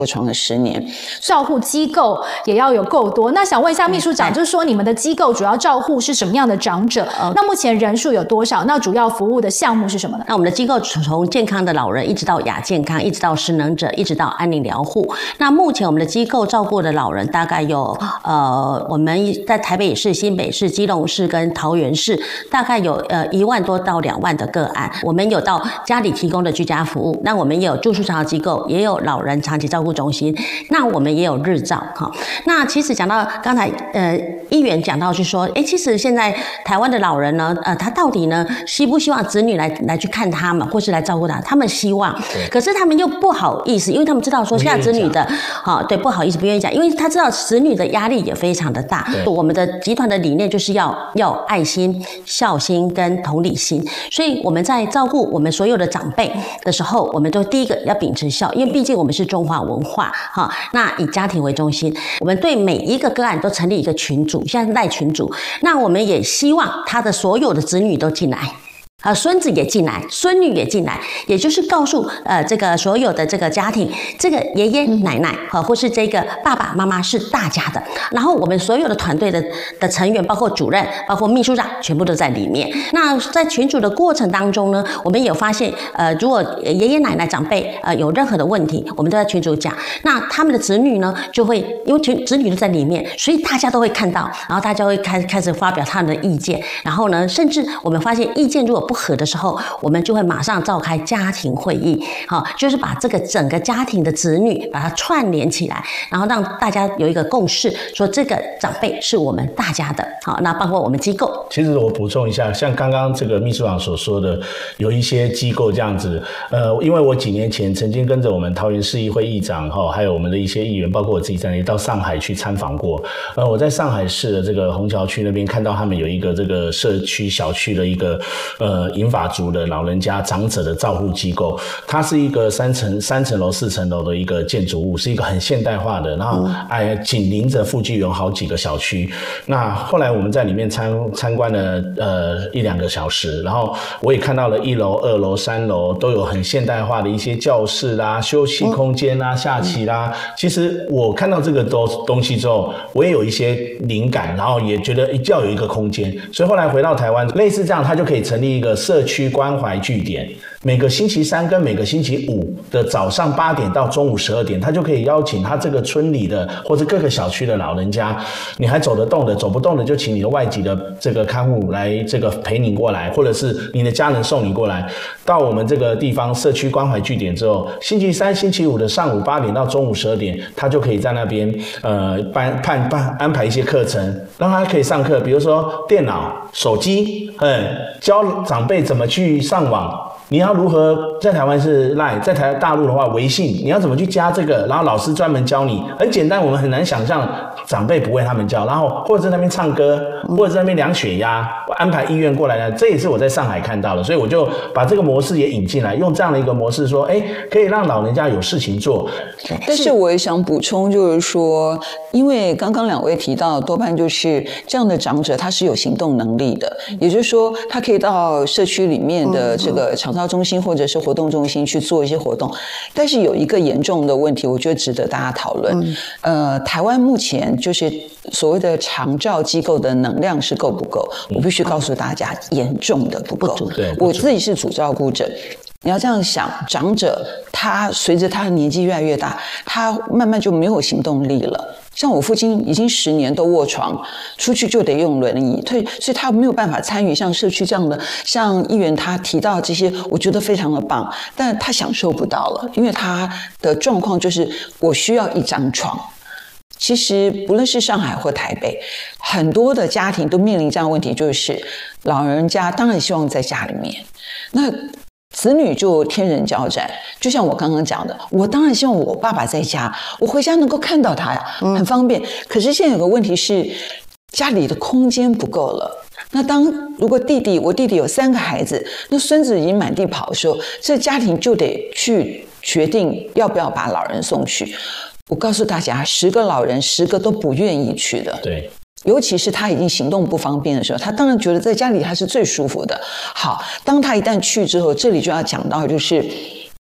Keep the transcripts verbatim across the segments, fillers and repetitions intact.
卧床了十年， 照护机构也要有够多。那想问一下秘书长，就是说你们的机构主要照护是什么样的长者？那目前人数有多少？那主要服务的项目是什么呢？ 那我们的机构从健康的老人一直到亚健康，一直到失能者，一直到安宁疗护。那目前我们的机构照顾的老人大概有呃，我们在台北市、新北市、基隆市跟桃园市，大概有呃一万多到两万的个案。我们有到家里提供的居家服务，那我们也有住宿长照机构，也有老人长期照顾中心，那我们也有日照哈。那其实讲到刚才呃议员讲到是说，哎，其实现在台湾的老人呢，呃，他到底呢希不希望子女来来去看他们，或是来照顾他？他们希望，可是他们又不好意思，因为他们知道说现在子女的，好、哦、对，不好意思不愿意讲，因为他知道子女的压力也非常的大。我们的集团的理念就是要要爱心、孝心跟同理心，所以我们在照顾我们所有的长辈的时候，我们都第一个要秉持孝，因为毕竟我们是中华文化哈。那以家庭为中心，我们对每一个个案都成立一个群组，现在是赖群组。那我们也希望他的所有的子女都进来。啊，孙子也进来，孙女也进来，也就是告诉呃这个所有的这个家庭，这个爷爷奶奶啊，或是这个爸爸妈妈是大家的。然后我们所有的团队的的成员，包括主任，包括秘书长，全部都在里面。那在群组的过程当中呢，我们也有发现，呃，如果爷爷奶奶长辈呃有任何的问题，我们都在群组讲。那他们的子女呢，就会因为群子女都在里面，所以大家都会看到，然后大家会开开始发表他们的意见。然后呢，甚至我们发现意见如果不合的时候，我们就会马上召开家庭会议，好，就是把这个整个家庭的子女把它串联起来，然后让大家有一个共识，说这个长辈是我们大家的，好，那包括我们机构。 其实我补充一下，像刚刚这个秘书长所说的，有一些机构这样子，呃，因为我几年前曾经跟着我们桃园市议会议长哈，还有我们的一些议员，包括我自己在内，到上海去参访过。呃，我在上海市的这个虹桥区那边看到他们有一个这个社区小区的一个呃银发族的老人家长者的照护机构，它是一个三层三层楼四层楼的一个建筑物，是一个很现代化的，然后哎紧邻着附近有好几个小区。那后来我们在里面参参观了呃一两个小时，然后我也看到了一楼、二楼、三楼都有很现代化的一些教室啦、休息空间啦、下棋啦。其实我看到这个东东西之后，我也有一些灵感，然后也觉得一定要有一个空间，所以后来回到台湾，类似这样，它就可以成立一个社区关怀据点，每个星期三跟每个星期五的早上八点到中午十二点，他就可以邀请他这个村里的或者各个小区的老人家，你还走得动的，走不动的就请你的外籍的这个看护来这个陪你过来，或者是你的家人送你过来，到我们这个地方社区关怀据点之后，星期三、星期五的上午八点到中午十二点，他就可以在那边呃办办办安排一些课程，让他可以上课，比如说电脑、手机，嗯，教长辈怎么去上网。你要如何在台湾是 Line， 在台大陆的话微信，你要怎么去加这个？然后老师专门教你，很简单，我们很难想象长辈不会他们教，然后或者在那边唱歌，或者在那边量血压，安排医院过来呢，这也是我在上海看到的，所以我就把这个模式也引进来，用这样的一个模式说，哎，可以让老人家有事情做。 但是我也想补充，就是说，因为刚刚两位提到，多半就是这样的长者，他是有行动能力的，也就是说，他可以到社区里面的这个长照中心或者是活动中心去做一些活动。但是有一个严重的问题，我觉得值得大家讨论。嗯、呃，台湾目前就是所谓的长照机构的能量是够不够？我必须告诉大家，严重的不够。我自己是主照顾者。你要这样想，长者他随着他的年纪越来越大，他慢慢就没有行动力了。像我父亲已经十年都卧床，出去就得用轮椅，所以他没有办法参与像社区这样的，像议员他提到这些，我觉得非常的棒，但他享受不到了，因为他的状况就是我需要一张床。其实不论是上海或台北，很多的家庭都面临这样的问题，就是老人家当然希望在家里面，那子女就天人交战，就像我刚刚讲的，我当然希望我爸爸在家，我回家能够看到他呀，很方便。可是现在有个问题是，家里的空间不够了。那当如果弟弟，我弟弟有三个孩子，那孙子已经满地跑的时候，这家庭就得去决定要不要把老人送去。我告诉大家，十个老人十个都不愿意去的。 对。 尤其是他已经行动不方便的时候，他当然觉得在家里他是最舒服的。好，当他一旦去之后，这里就要讲到就是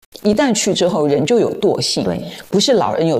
一旦去之后，人就有惰性， 对， 不是老人有